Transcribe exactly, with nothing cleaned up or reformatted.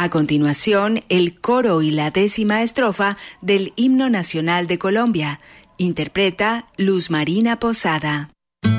A continuación, el coro y la décima estrofa del Himno Nacional de Colombia. Interpreta Luz Marina Posada.